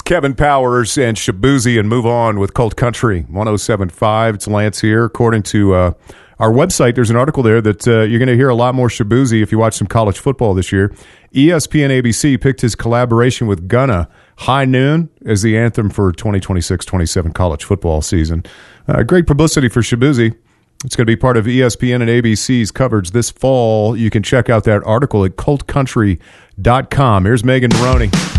Kevin Powers and Shabuzi, and move on with Colt Country 107.5. It's Lance here. According to our website, there's an article there that you're going to hear a lot more Shabuzi if you watch some college football this year. ESPN ABC picked his collaboration with Gunna, High Noon, as the anthem for 2026-27 college football season. Great publicity for Shabuzi. It's going to be part of ESPN and ABC's coverage this fall. You can check out that article at coltcountry.com. Here's Megan Maroney.